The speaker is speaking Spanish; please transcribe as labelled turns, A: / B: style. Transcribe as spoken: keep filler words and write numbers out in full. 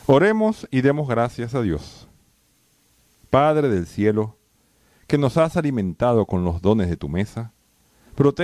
A: Oremos y demos gracias a Dios. Padre del cielo, que nos has alimentado con los dones de tu mesa, protege